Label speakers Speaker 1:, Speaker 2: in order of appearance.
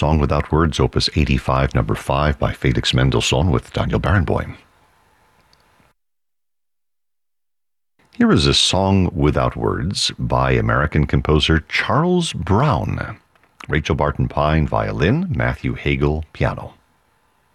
Speaker 1: Song Without Words, Opus 85, number 5 by Felix Mendelssohn with Daniel Barenboim. Here is a Song Without Words by American composer Charles Brown. Rachel Barton Pine, violin, Matthew Hagel, piano.